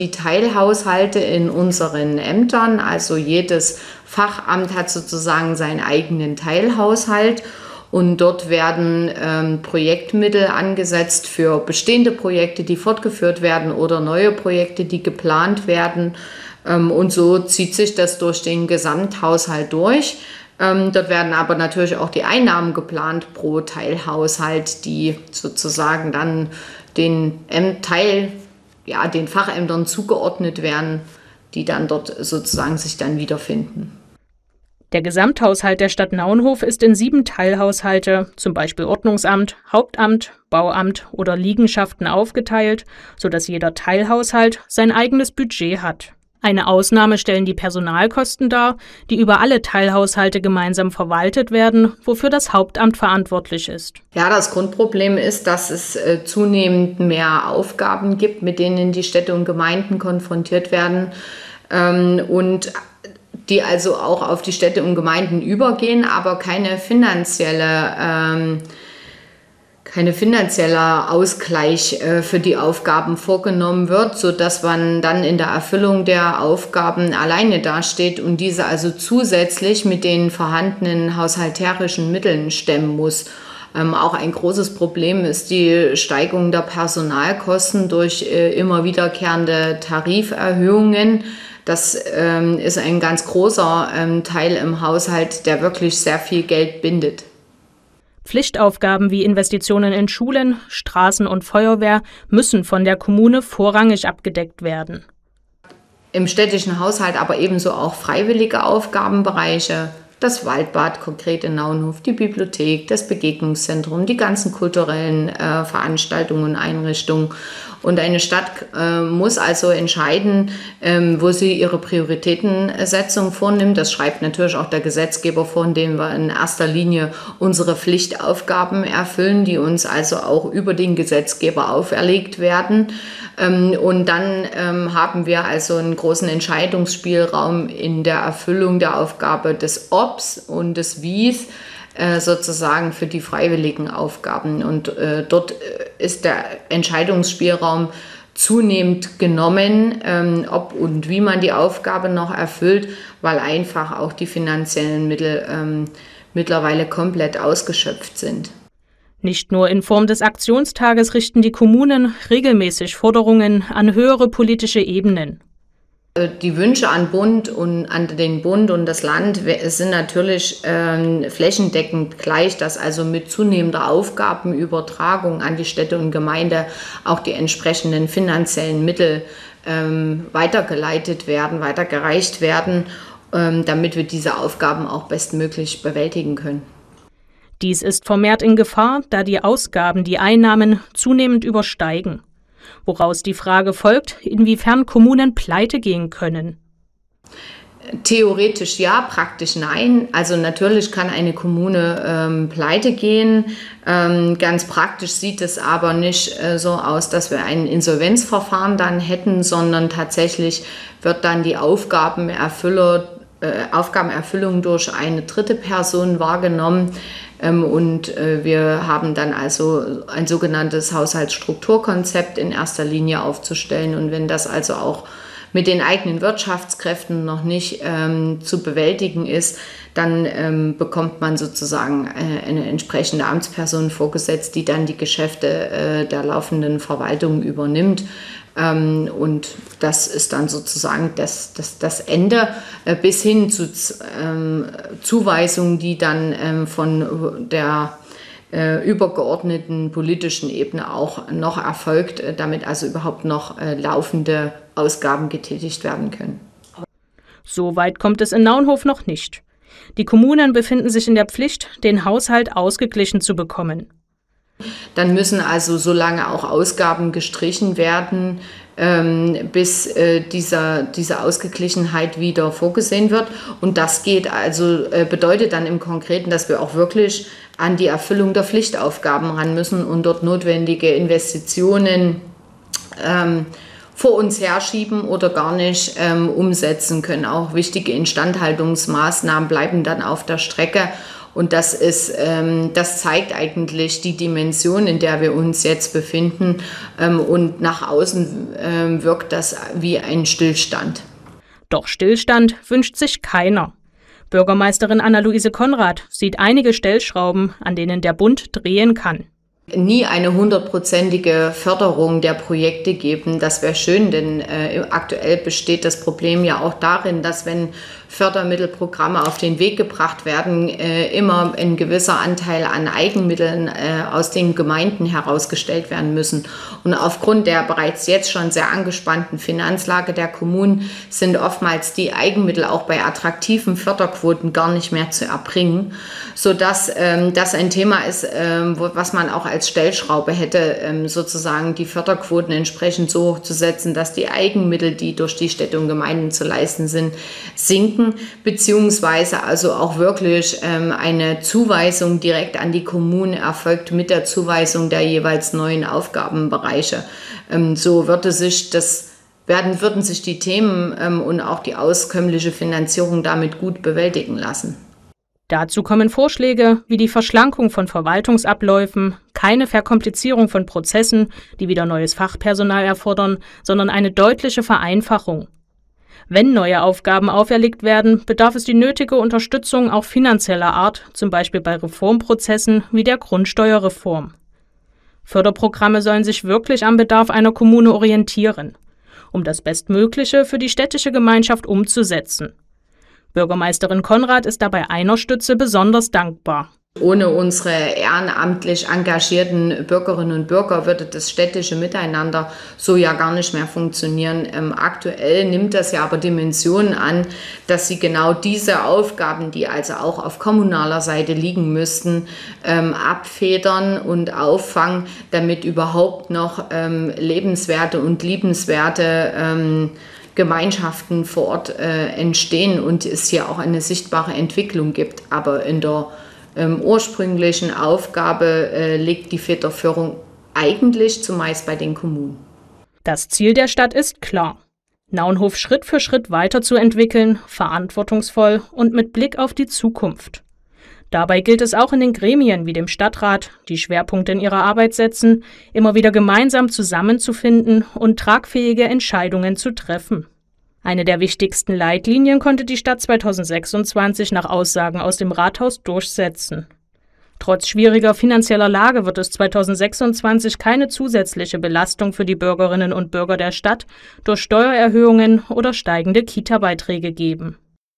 Die Teilhaushalte in unseren Ämtern, also jedes Fachamt hat sozusagen seinen eigenen Teilhaushalt und dort werden Projektmittel angesetzt für bestehende Projekte, die fortgeführt werden oder neue Projekte, die geplant werden. Und so zieht sich das durch den Gesamthaushalt durch. Dort werden aber natürlich auch die Einnahmen geplant pro Teilhaushalt, die sozusagen dann den Fachämtern zugeordnet werden, die dann dort sozusagen sich dann wiederfinden. Der Gesamthaushalt der Stadt Naunhof ist in 7 Teilhaushalte, zum Beispiel Ordnungsamt, Hauptamt, Bauamt oder Liegenschaften aufgeteilt, sodass jeder Teilhaushalt sein eigenes Budget hat. Eine Ausnahme stellen die Personalkosten dar, die über alle Teilhaushalte gemeinsam verwaltet werden, wofür das Hauptamt verantwortlich ist. Ja, das Grundproblem ist, dass es zunehmend mehr Aufgaben gibt, mit denen die Städte und Gemeinden konfrontiert werden und die also auch auf die Städte und Gemeinden übergehen, aber kein finanzieller Ausgleich für die Aufgaben vorgenommen wird, sodass man dann in der Erfüllung der Aufgaben alleine dasteht und diese also zusätzlich mit den vorhandenen haushalterischen Mitteln stemmen muss. Auch ein großes Problem ist die Steigerung der Personalkosten durch immer wiederkehrende Tariferhöhungen. Das ist ein ganz großer Teil im Haushalt, der wirklich sehr viel Geld bindet. Pflichtaufgaben wie Investitionen in Schulen, Straßen und Feuerwehr müssen von der Kommune vorrangig abgedeckt werden. Im städtischen Haushalt aber ebenso auch freiwillige Aufgabenbereiche. Das Waldbad konkret in Naunhof, die Bibliothek, das Begegnungszentrum, die ganzen kulturellen Veranstaltungen und Einrichtungen. Und eine Stadt muss also entscheiden, wo sie ihre Prioritätensetzung vornimmt. Das schreibt natürlich auch der Gesetzgeber vor, indem wir in erster Linie unsere Pflichtaufgaben erfüllen, die uns also auch über den Gesetzgeber auferlegt werden. Und dann haben wir also einen großen Entscheidungsspielraum in der Erfüllung der Aufgabe des Obs und des Wies, sozusagen für die freiwilligen Aufgaben. Und dort ist der Entscheidungsspielraum zunehmend genommen, ob und wie man die Aufgabe noch erfüllt, weil einfach auch die finanziellen Mittel mittlerweile komplett ausgeschöpft sind. Nicht nur in Form des Aktionstages richten die Kommunen regelmäßig Forderungen an höhere politische Ebenen. Die Wünsche an den Bund und das Land sind natürlich flächendeckend gleich, dass also mit zunehmender Aufgabenübertragung an die Städte und Gemeinde auch die entsprechenden finanziellen Mittel weitergeleitet werden, weitergereicht werden, damit wir diese Aufgaben auch bestmöglich bewältigen können. Dies ist vermehrt in Gefahr, da die Ausgaben die Einnahmen zunehmend übersteigen. Woraus die Frage folgt, inwiefern Kommunen pleite gehen können. Theoretisch ja, praktisch nein. Also natürlich kann eine Kommune pleite gehen. Ganz praktisch sieht es aber nicht so aus, dass wir ein Insolvenzverfahren dann hätten, sondern tatsächlich wird dann die Aufgabenerfüllung durch eine dritte Person wahrgenommen. Und wir haben dann also ein sogenanntes Haushaltsstrukturkonzept in erster Linie aufzustellen. Und wenn das also auch mit den eigenen Wirtschaftskräften noch nicht zu bewältigen ist, dann bekommt man sozusagen eine entsprechende Amtsperson vorgesetzt, die dann die Geschäfte der laufenden Verwaltung übernimmt. Und das ist dann sozusagen das Ende bis hin zu Zuweisungen, die dann von der übergeordneten politischen Ebene auch noch erfolgt, damit also überhaupt noch laufende Ausgaben getätigt werden können. So weit kommt es in Naunhof noch nicht. Die Kommunen befinden sich in der Pflicht, den Haushalt ausgeglichen zu bekommen. Dann müssen also so lange auch Ausgaben gestrichen werden, bis diese Ausgeglichenheit wieder vorgesehen wird. Und das bedeutet dann im Konkreten, dass wir auch wirklich an die Erfüllung der Pflichtaufgaben ran müssen und dort notwendige Investitionen vor uns herschieben oder gar nicht umsetzen können. Auch wichtige Instandhaltungsmaßnahmen bleiben dann auf der Strecke. Und das zeigt eigentlich die Dimension, in der wir uns jetzt befinden. Und nach außen wirkt das wie ein Stillstand. Doch Stillstand wünscht sich keiner. Bürgermeisterin Anna-Luise Konrad sieht einige Stellschrauben, an denen der Bund drehen kann. Nie eine 100%ige Förderung der Projekte geben. Das wäre schön, denn aktuell besteht das Problem ja auch darin, dass wenn Fördermittelprogramme auf den Weg gebracht werden, immer ein gewisser Anteil an Eigenmitteln aus den Gemeinden herausgestellt werden müssen. Und aufgrund der bereits jetzt schon sehr angespannten Finanzlage der Kommunen sind oftmals die Eigenmittel auch bei attraktiven Förderquoten gar nicht mehr zu erbringen, sodass das ein Thema ist, was man auch als Stellschraube hätte, sozusagen die Förderquoten entsprechend so hochzusetzen, dass die Eigenmittel, die durch die Städte und Gemeinden zu leisten sind, sinken, beziehungsweise also auch wirklich eine Zuweisung direkt an die Kommunen erfolgt mit der Zuweisung der jeweils neuen Aufgabenbereiche. So würden sich die Themen und auch die auskömmliche Finanzierung damit gut bewältigen lassen. Dazu kommen Vorschläge wie die Verschlankung von Verwaltungsabläufen, keine Verkomplizierung von Prozessen, die wieder neues Fachpersonal erfordern, sondern eine deutliche Vereinfachung. Wenn neue Aufgaben auferlegt werden, bedarf es die nötige Unterstützung auch finanzieller Art, zum Beispiel bei Reformprozessen wie der Grundsteuerreform. Förderprogramme sollen sich wirklich am Bedarf einer Kommune orientieren, um das Bestmögliche für die städtische Gemeinschaft umzusetzen. Bürgermeisterin Konrad ist dabei einer Stütze besonders dankbar. Ohne unsere ehrenamtlich engagierten Bürgerinnen und Bürger würde das städtische Miteinander so ja gar nicht mehr funktionieren. Aktuell nimmt das ja aber Dimensionen an, dass sie genau diese Aufgaben, die also auch auf kommunaler Seite liegen müssten, abfedern und auffangen, damit überhaupt noch lebenswerte und liebenswerte Gemeinschaften vor Ort entstehen und es hier auch eine sichtbare Entwicklung gibt. Aber in der ursprünglichen Aufgabe liegt die Federführung eigentlich zumeist bei den Kommunen. Das Ziel der Stadt ist klar: Naunhof Schritt für Schritt weiterzuentwickeln, verantwortungsvoll und mit Blick auf die Zukunft. Dabei gilt es auch in den Gremien wie dem Stadtrat, die Schwerpunkte in ihrer Arbeit setzen, immer wieder gemeinsam zusammenzufinden und tragfähige Entscheidungen zu treffen. Eine der wichtigsten Leitlinien konnte die Stadt 2026 nach Aussagen aus dem Rathaus durchsetzen. Trotz schwieriger finanzieller Lage wird es 2026 keine zusätzliche Belastung für die Bürgerinnen und Bürger der Stadt durch Steuererhöhungen oder steigende Kita-Beiträge geben.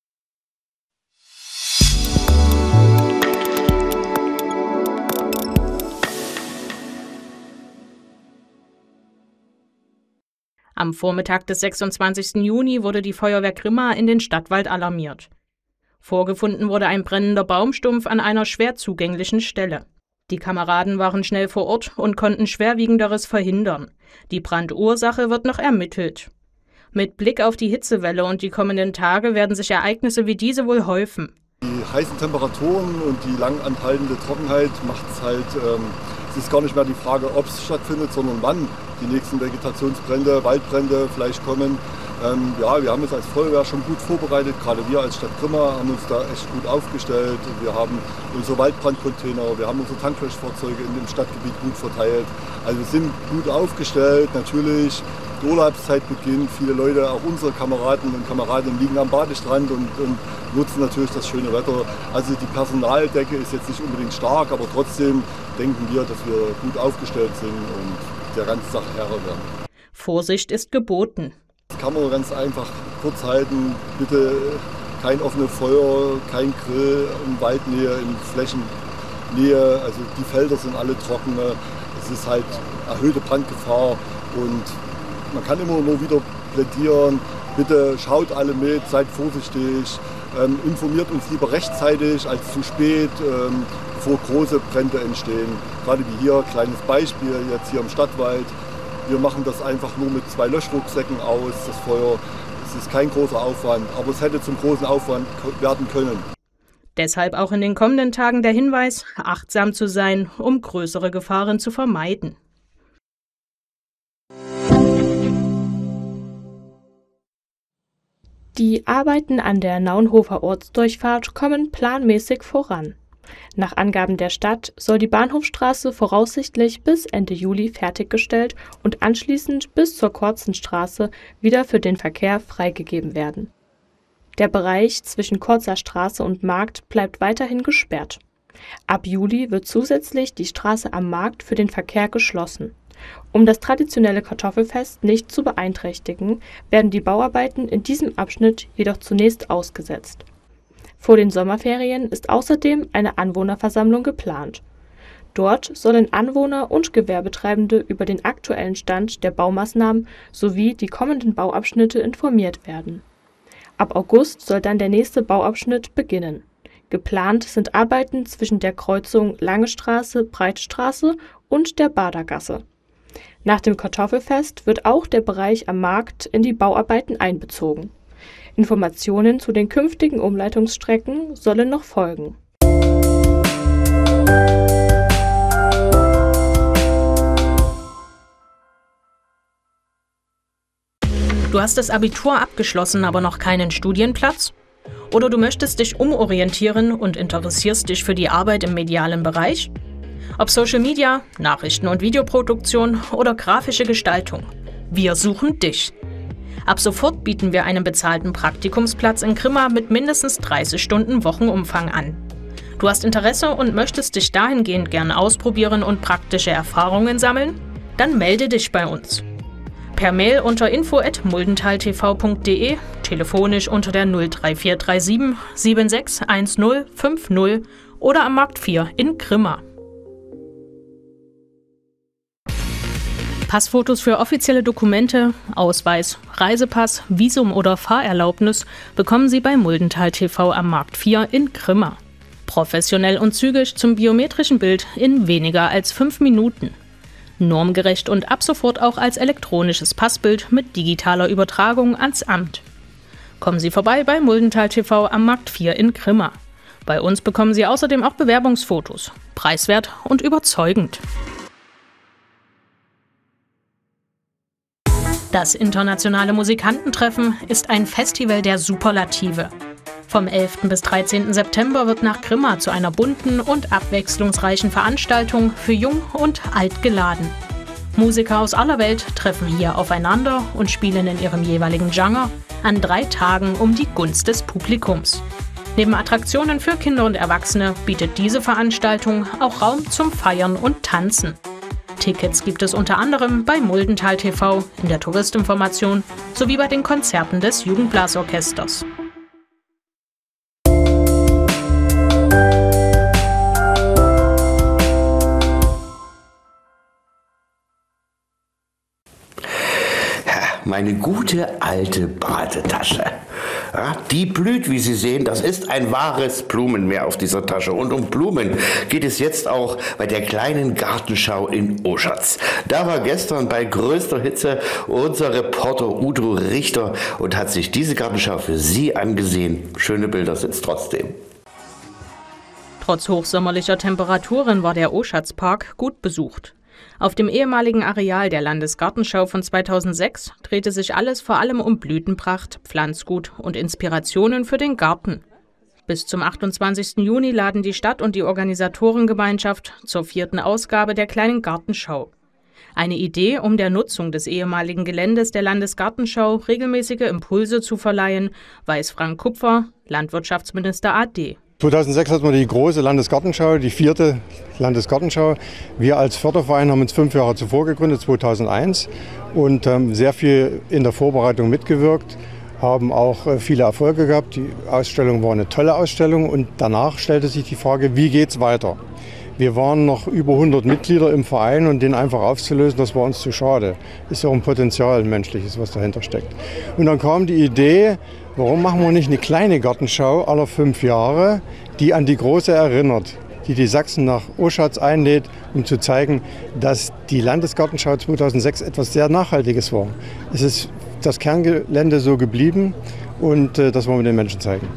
Am Vormittag des 26. Juni wurde die Feuerwehr Grimma in den Stadtwald alarmiert. Vorgefunden wurde ein brennender Baumstumpf an einer schwer zugänglichen Stelle. Die Kameraden waren schnell vor Ort und konnten Schwerwiegenderes verhindern. Die Brandursache wird noch ermittelt. Mit Blick auf die Hitzewelle und die kommenden Tage werden sich Ereignisse wie diese wohl häufen. Die heißen Temperaturen und die lang anhaltende Trockenheit macht es halt, es ist gar nicht mehr die Frage, ob es stattfindet, sondern wann die nächsten Vegetationsbrände, Waldbrände vielleicht kommen. Ja, wir haben uns als Feuerwehr schon gut vorbereitet, gerade wir als Stadt Grimma haben uns da echt gut aufgestellt. Wir haben unsere Waldbrandcontainer, wir haben unsere Tanklöschfahrzeuge in dem Stadtgebiet gut verteilt. Also wir sind gut aufgestellt, natürlich. Die Urlaubszeit beginnt, viele Leute, auch unsere Kameraden und Kameradinnen liegen am Badestrand und nutzen natürlich das schöne Wetter. Also die Personaldecke ist jetzt nicht unbedingt stark, aber trotzdem denken wir, dass wir gut aufgestellt sind und der ganzen Sache Herr werden. Vorsicht ist geboten. Das kann man ganz einfach kurz halten. Bitte kein offenes Feuer, kein Grill in Waldnähe, in Flächennähe. Also die Felder sind alle trocken. Es ist halt erhöhte Brandgefahr und man kann immer nur wieder plädieren. Bitte schaut alle mit, seid vorsichtig, informiert uns lieber rechtzeitig als zu spät, bevor große Brände entstehen. Gerade wie hier, kleines Beispiel jetzt hier im Stadtwald. Wir machen das einfach nur mit 2 Löschrucksäcken aus, das Feuer. Es ist kein großer Aufwand, aber es hätte zum großen Aufwand werden können. Deshalb auch in den kommenden Tagen der Hinweis, achtsam zu sein, um größere Gefahren zu vermeiden. Die Arbeiten an der Naunhofer Ortsdurchfahrt kommen planmäßig voran. Nach Angaben der Stadt soll die Bahnhofstraße voraussichtlich bis Ende Juli fertiggestellt und anschließend bis zur Korzenstraße wieder für den Verkehr freigegeben werden. Der Bereich zwischen Korzer Straße und Markt bleibt weiterhin gesperrt. Ab Juli wird zusätzlich die Straße am Markt für den Verkehr geschlossen. Um das traditionelle Kartoffelfest nicht zu beeinträchtigen, werden die Bauarbeiten in diesem Abschnitt jedoch zunächst ausgesetzt. Vor den Sommerferien ist außerdem eine Anwohnerversammlung geplant. Dort sollen Anwohner und Gewerbetreibende über den aktuellen Stand der Baumaßnahmen sowie die kommenden Bauabschnitte informiert werden. Ab August soll dann der nächste Bauabschnitt beginnen. Geplant sind Arbeiten zwischen der Kreuzung Lange Straße, Breite Straße und der Badergasse. Nach dem Kartoffelfest wird auch der Bereich am Markt in die Bauarbeiten einbezogen. Informationen zu den künftigen Umleitungsstrecken sollen noch folgen. Du hast das Abitur abgeschlossen, aber noch keinen Studienplatz? Oder du möchtest dich umorientieren und interessierst dich für die Arbeit im medialen Bereich? Ob Social Media, Nachrichten- und Videoproduktion oder grafische Gestaltung. Wir suchen dich. Ab sofort bieten wir einen bezahlten Praktikumsplatz in Grimma mit mindestens 30 Stunden Wochenumfang an. Du hast Interesse und möchtest dich dahingehend gern ausprobieren und praktische Erfahrungen sammeln? Dann melde dich bei uns. Per Mail unter info@muldentaltv.de, telefonisch unter der 03437 761050 oder am Markt 4 in Grimma. Passfotos für offizielle Dokumente, Ausweis, Reisepass, Visum oder Fahrerlaubnis bekommen Sie bei Muldental TV am Markt 4 in Grimma. Professionell und zügig zum biometrischen Bild in weniger als 5 Minuten. Normgerecht und ab sofort auch als elektronisches Passbild mit digitaler Übertragung ans Amt. Kommen Sie vorbei bei Muldental TV am Markt 4 in Grimma. Bei uns bekommen Sie außerdem auch Bewerbungsfotos. Preiswert und überzeugend. Das internationale Musikantentreffen ist ein Festival der Superlative. Vom 11. bis 13. September wird nach Grimma zu einer bunten und abwechslungsreichen Veranstaltung für Jung und Alt geladen. Musiker aus aller Welt treffen hier aufeinander und spielen in ihrem jeweiligen Genre an 3 Tagen um die Gunst des Publikums. Neben Attraktionen für Kinder und Erwachsene bietet diese Veranstaltung auch Raum zum Feiern und Tanzen. Tickets gibt es unter anderem bei Muldental TV, in der Touristinformation sowie bei den Konzerten des Jugendblasorchesters. Meine gute alte Bratetasche. Ja, die blüht, wie Sie sehen. Das ist ein wahres Blumenmeer auf dieser Tasche. Und um Blumen geht es jetzt auch bei der kleinen Gartenschau in Oschatz. Da war gestern bei größter Hitze unser Reporter Udo Richter und hat sich diese Gartenschau für Sie angesehen. Schöne Bilder sind's trotzdem. Trotz hochsommerlicher Temperaturen war der Oschatzpark gut besucht. Auf dem ehemaligen Areal der Landesgartenschau von 2006 drehte sich alles vor allem um Blütenpracht, Pflanzgut und Inspirationen für den Garten. Bis zum 28. Juni laden die Stadt und die Organisatorengemeinschaft zur 4. Ausgabe der kleinen Gartenschau. Eine Idee, um der Nutzung des ehemaligen Geländes der Landesgartenschau regelmäßige Impulse zu verleihen, weiß Frank Kupfer, Landwirtschaftsminister AD. 2006 hatten wir die große Landesgartenschau, die 4. Landesgartenschau. Wir als Förderverein haben uns 5 Jahre zuvor gegründet, 2001, und sehr viel in der Vorbereitung mitgewirkt, haben auch viele Erfolge gehabt. Die Ausstellung war eine tolle Ausstellung und danach stellte sich die Frage, wie geht's weiter? Wir waren noch über 100 Mitglieder im Verein und den einfach aufzulösen, das war uns zu schade. Ist ja auch ein Potenzial, ein menschliches, was dahinter steckt. Und dann kam die Idee, warum machen wir nicht eine kleine Gartenschau aller 5 Jahre, die an die große erinnert, die Sachsen nach Oschatz einlädt, um zu zeigen, dass die Landesgartenschau 2006 etwas sehr Nachhaltiges war. Es ist das Kerngelände so geblieben und das wollen wir den Menschen zeigen.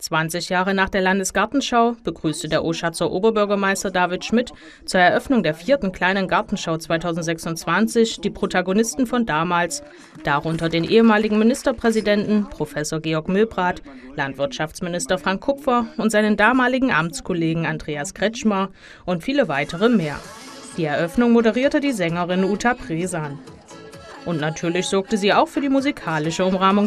20 Jahre nach der Landesgartenschau begrüßte der Oschatzer Oberbürgermeister David Schmidt zur Eröffnung der 4. Kleinen Gartenschau 2026 die Protagonisten von damals, darunter den ehemaligen Ministerpräsidenten Professor Georg Milbrath, Landwirtschaftsminister Frank Kupfer und seinen damaligen Amtskollegen Andreas Kretschmer und viele weitere mehr. Die Eröffnung moderierte die Sängerin Uta Presan. Und natürlich sorgte sie auch für die musikalische Umrahmung